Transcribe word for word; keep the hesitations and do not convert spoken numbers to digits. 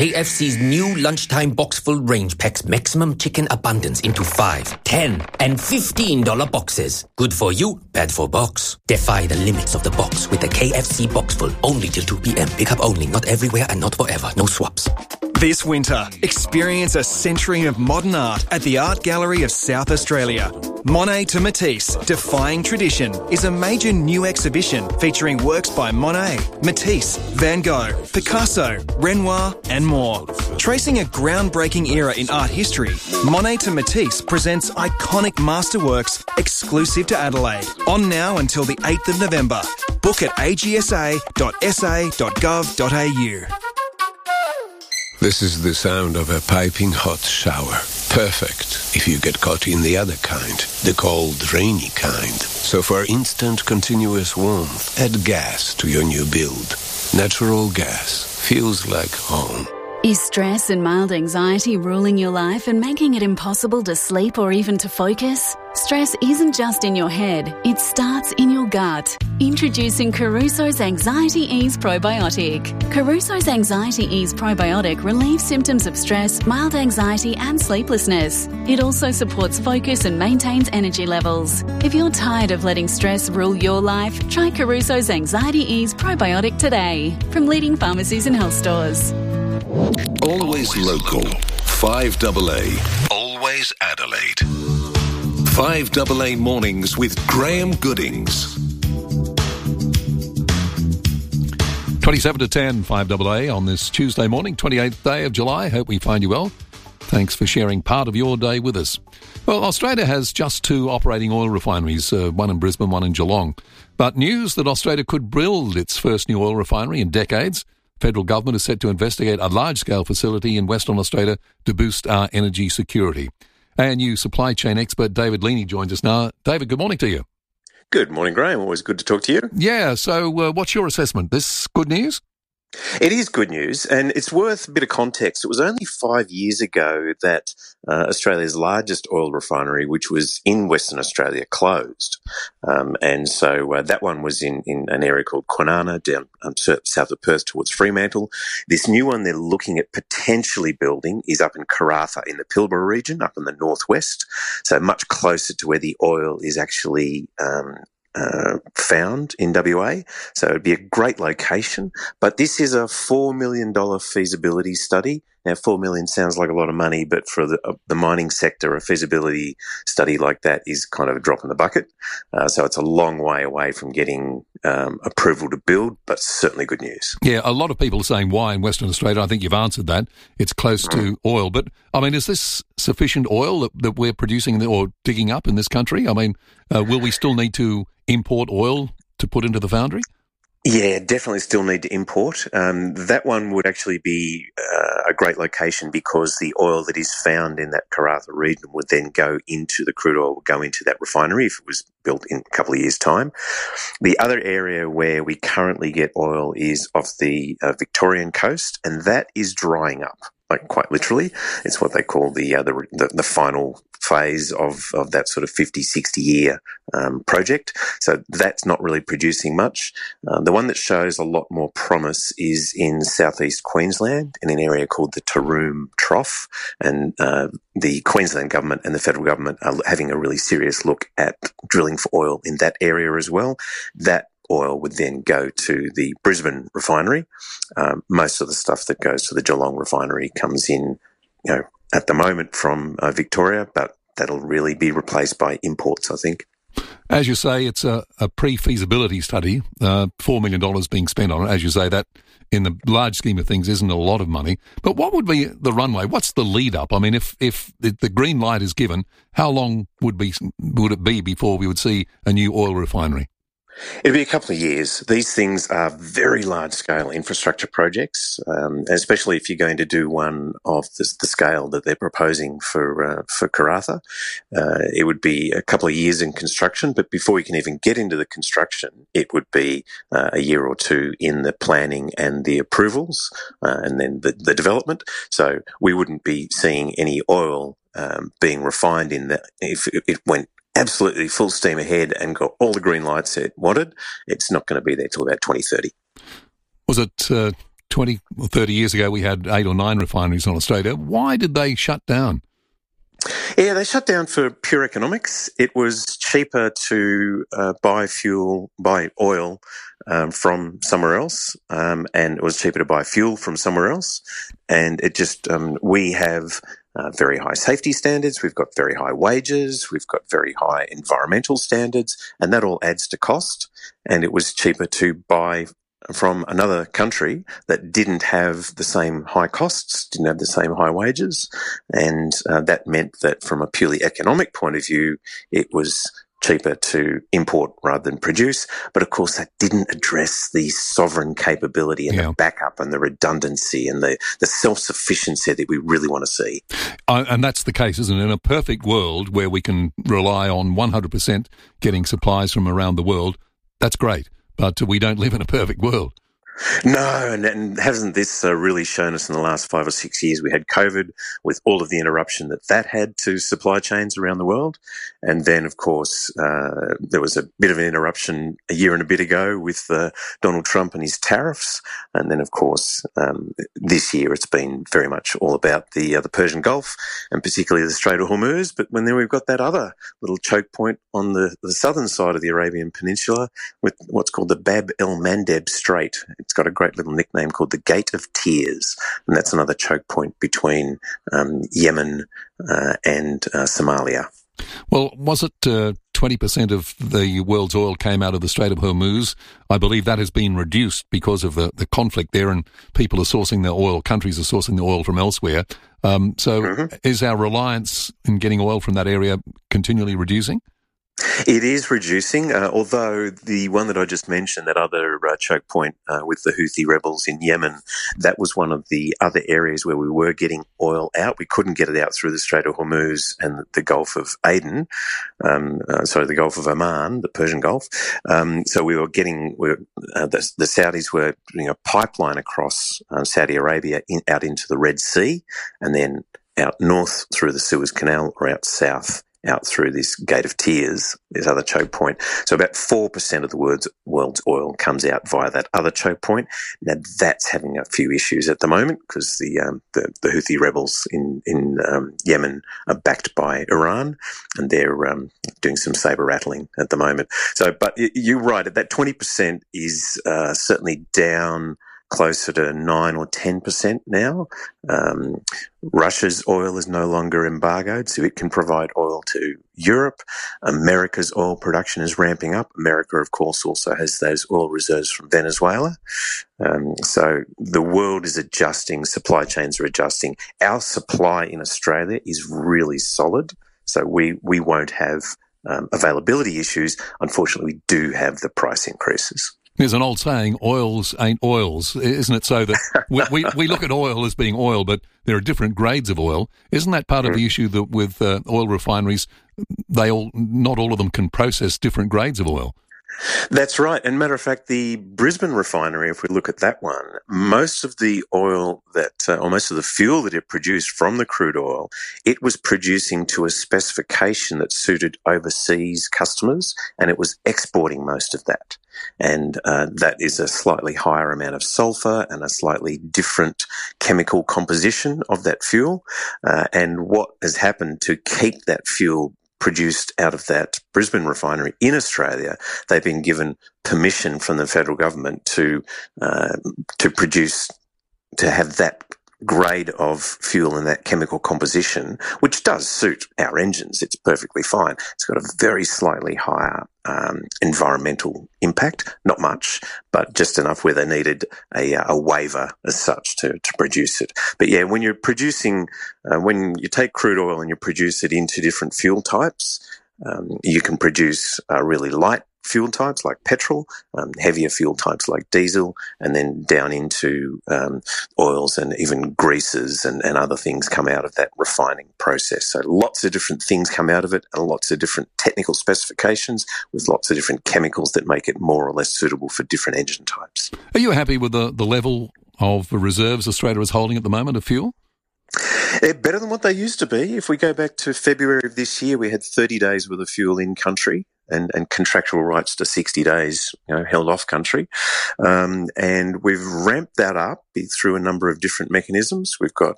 K F C's new lunchtime box full range packs maximum chicken abundance into five, ten, and fifteen dollar boxes. Good for you, bad for box. Defy the limits of the box with the K F C box full. Only till two p.m. Pick up only, not everywhere and not forever. No swaps. This winter, experience a century of modern art at the Art Gallery of South Australia. Monet to Matisse, Defying Tradition is a major new exhibition featuring works by Monet, Matisse, Van Gogh, Picasso, Renoir and more. Tracing a groundbreaking era in art history, Monet to Matisse presents iconic masterworks exclusive to Adelaide. On now until the eighth of November. Book at a g s a dot s a dot gov dot a u. This is the sound of a piping hot shower. Perfect if you get caught in the other kind, the cold, rainy kind. So for instant, continuous warmth, add gas to your new build. Natural gas feels like home. Is stress and mild anxiety ruling your life and making it impossible to sleep or even to focus? Stress isn't just in your head, it starts in your gut. Introducing Caruso's Anxiety Ease Probiotic. Caruso's Anxiety Ease Probiotic relieves symptoms of stress, mild anxiety and sleeplessness. It also supports focus and maintains energy levels. If you're tired of letting stress rule your life, try Caruso's Anxiety Ease Probiotic today from leading pharmacies and health stores. Always local. five A A. Always Adelaide. five A A Mornings with Graham Goodings. twenty-seven to ten, five A A on this Tuesday morning, twenty-eighth day of July. Hope we find you well. Thanks for sharing part of your day with us. Well, Australia has just two operating oil refineries, uh, one in Brisbane, one in Geelong. But news that Australia could build its first new oil refinery in decades. Federal government is set to investigate a large-scale facility in Western Australia to boost our energy security. And new supply chain expert David Leaney joins us now. David, good morning to you. Good morning, Graham. Always good to talk to you. Yeah, so uh, what's your assessment? This good news? It is good news, and it's worth a bit of context. It was only five years ago that uh, Australia's largest oil refinery, which was in Western Australia, closed. Um, and so uh, that one was in, in an area called Kwinana, down um, south of Perth towards Fremantle. This new one they're looking at potentially building is up in Karratha in the Pilbara region, up in the northwest, so much closer to where the oil is actually um Uh, found in W A, so it'd be a great location. But this is a four million dollars feasibility study. Now, four million dollars sounds like a lot of money, but for the, uh, the mining sector, a feasibility study like that is kind of a drop in the bucket. Uh, so it's a long way away from getting um, approval to build, but certainly good news. Yeah, a lot of people are saying why in Western Australia. I think you've answered that. It's close mm. to oil. But, I mean, is this sufficient oil that, that we're producing or digging up in this country? I mean, uh, will we still need to import oil to put into the foundry? Yeah, definitely still need to import. Um, that one would actually be uh, a great location because the oil that is found in that Karratha region would then go into the crude oil, would go into that refinery if it was built in a couple of years' time. The other area where we currently get oil is off the uh, Victorian coast, and that is drying up. Like quite literally, it's what they call the uh, the, the the final phase of of that sort of fifty, sixty year um, project. So that's not really producing much. Uh, the one that shows a lot more promise is in southeast Queensland in an area called the Taroom Trough, and uh, the Queensland government and the federal government are having a really serious look at drilling for oil in that area as well. That oil would then go to the Brisbane refinery. Um, most of the stuff that goes to the Geelong refinery comes in, you know, at the moment from uh, Victoria, but that'll really be replaced by imports, I think. As you say, it's a, a pre-feasibility study, uh, four million dollars being spent on it. As you say, that in the large scheme of things isn't a lot of money. But what would be the runway? What's the lead up? I mean, if, if the, the green light is given, how long would be would it be before we would see a new oil refinery? It'll be a couple of years. These things are very large-scale infrastructure projects, um, especially if you're going to do one of the, the scale that they're proposing for uh, for Karratha. Uh, it would be a couple of years in construction, but before you can even get into the construction, it would be uh, a year or two in the planning and the approvals, uh, and then the, the development. So we wouldn't be seeing any oil um, being refined in that if it went absolutely full steam ahead and got all the green lights it wanted. It's not going to be there till about twenty thirty. Was it uh, twenty or thirty years ago we had eight or nine refineries on Australia. Why did they shut down? Yeah, they shut down for pure economics. It was cheaper to uh, buy fuel, buy oil um, from somewhere else, um, and it was cheaper to buy fuel from somewhere else. And it just, um, we have uh, very high safety standards, we've got very high wages, we've got very high environmental standards, and that all adds to cost. And it was cheaper to buy from another country that didn't have the same high costs, didn't have the same high wages, and uh, that meant that from a purely economic point of view, it was cheaper to import rather than produce. But of course, that didn't address the sovereign capability and yeah. the backup and the redundancy and the, the self-sufficiency that we really want to see. Uh, and that's the case, isn't it? In a perfect world where we can rely on one hundred percent getting supplies from around the world, that's great. But we don't live in a perfect world. No, and, and hasn't this uh, really shown us in the last five or six years? We had COVID with all of the interruption that that had to supply chains around the world. And then, of course, uh, there was a bit of an interruption a year and a bit ago with uh, Donald Trump and his tariffs. And then, of course, um, this year it's been very much all about the uh, the Persian Gulf and particularly the Strait of Hormuz. But when then we've got that other little choke point on the, the southern side of the Arabian Peninsula with what's called the Bab el-Mandeb Strait. It's got a great little nickname called the Gate of Tears, and that's another choke point between um, Yemen uh, and uh, Somalia. Well, was it uh, twenty percent of the world's oil came out of the Strait of Hormuz? I believe that has been reduced because of the, the conflict there, and people are sourcing the oil, countries are sourcing the oil from elsewhere. Um, so mm-hmm. is our reliance in getting oil from that area continually reducing? It is reducing, uh, although the one that I just mentioned, that other uh, choke point uh, with the Houthi rebels in Yemen, that was one of the other areas where we were getting oil out. We couldn't get it out through the Strait of Hormuz and the Gulf of Aden, um, uh, sorry, the Gulf of Oman, the Persian Gulf. Um, so we were getting, we were, uh, the, the Saudis were doing a pipeline across uh, Saudi Arabia in, out into the Red Sea, and then out north through the Suez Canal or out south out through this Gate of Tears, this other choke point. So about four percent of the world's, world's oil comes out via that other choke point. Now, that's having a few issues at the moment because the, um, the the Houthi rebels in, in um, Yemen are backed by Iran, and they're um, doing some saber-rattling at the moment. So, but you're right, that twenty percent is uh, certainly down closer to nine or ten percent now. Um, Russia's oil is no longer embargoed, so it can provide oil to Europe. America's oil production is ramping up. America, of course, also has those oil reserves from Venezuela. Um, so the world is adjusting, supply chains are adjusting. Our supply in Australia is really solid, so we, we won't have um, availability issues. Unfortunately, we do have the price increases. There's an old saying, oils ain't oils, isn't it? So that we, we, we look at oil as being oil, but there are different grades of oil. Isn't that part of the issue that with uh, oil refineries, they all, not all of them can process different grades of oil? That's right. And matter of fact, the Brisbane refinery, if we look at that one, most of the oil that, uh, or most of the fuel that it produced from the crude oil, it was producing to a specification that suited overseas customers, and it was exporting most of that. And uh, that is a slightly higher amount of sulfur and a slightly different chemical composition of that fuel. Uh, and what has happened to keep that fuel produced out of that Brisbane refinery in Australia, they've been given permission from the federal government to uh, to produce, to have that grade of fuel and that chemical composition, which does suit our engines. It's perfectly fine. It's got a very slightly higher um, environmental impact, not much, but just enough where they needed a, a waiver as such to, to produce it. But yeah, when you're producing, uh, when you take crude oil and you produce it into different fuel types, um, you can produce uh, really light fuel types like petrol, um, heavier fuel types like diesel, and then down into um, oils and even greases and, and other things come out of that refining process. So lots of different things come out of it and lots of different technical specifications with lots of different chemicals that make it more or less suitable for different engine types. Are you happy with the, the level of reserves Australia is holding at the moment of fuel? They're better than what they used to be. If we go back to February of this year, we had thirty days worth of fuel in country. and, and contractual rights to sixty days, you know, held off country. Um, and we've ramped that up through a number of different mechanisms. We've got